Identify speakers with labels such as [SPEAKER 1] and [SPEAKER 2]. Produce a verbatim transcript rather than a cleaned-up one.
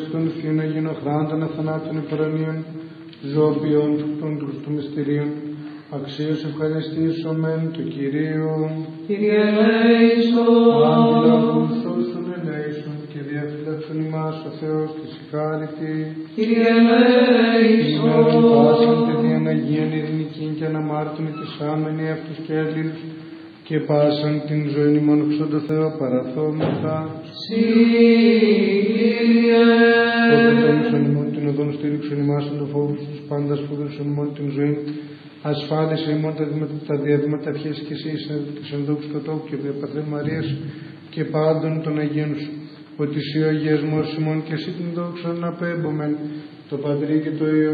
[SPEAKER 1] των Θείων Αγίων Οχράντων Αθανάτων Υπερανίων, ζωοποιών των μυστηρίων, αξίως ευχαριστήσομεν το Κυρίο.
[SPEAKER 2] Κύριε ελέησον.
[SPEAKER 1] Άγγελος όσων ελέησον και διαφύλαξον ημάς ο Θεός της χάρητη.
[SPEAKER 2] Κύριε ελέησον.
[SPEAKER 1] Ημέρων πάσαν και διαν Αγίαν ειρηνικήν και αναμάρτων ετισάμενοι αυτούς και Έλληνους και πάσαν την ζωή ημών εξ το Θεό παραθόμεθα.
[SPEAKER 2] Συ, Κύριε.
[SPEAKER 1] Προπετώμησον ημών την οδόν στήριξον ημάς εν το φόβο τους πάντας φούδρουσον ημών την ζωή. Ασφάλισε ημών τα, τα διαδήματα ευχές και εσύ της ενδόξου του τόπου και δια Πατρέ Μαρίας και πάντων των Αγίων σου. Ότι εσύ ο αγιασμός ημών και εσύ την δόξα να απέμπομεν το Πατρί και το Υιό